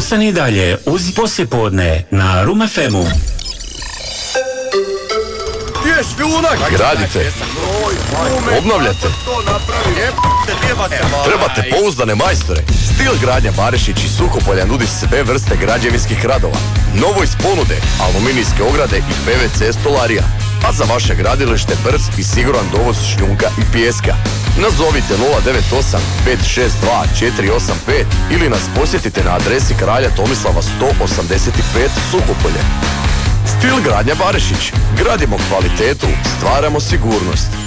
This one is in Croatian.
Ostani i dalje uz poslijepodne na Room FM-u. Gradite, obnavljate, trebate pouzdane majstore. Stil gradnja Barišić i Suhopolja nudi sve vrste građevinskih radova. Novo iz ponude, aluminijske ograde i PVC stolarija. A za vaše gradilište brz i siguran dovoz šljunka i pijeska. Nazovite 098 562 485 ili nas posjetite na adresi Kralja Tomislava 185 Suhopolje. Stil gradnja Barišić. Gradimo kvalitetu, stvaramo sigurnost.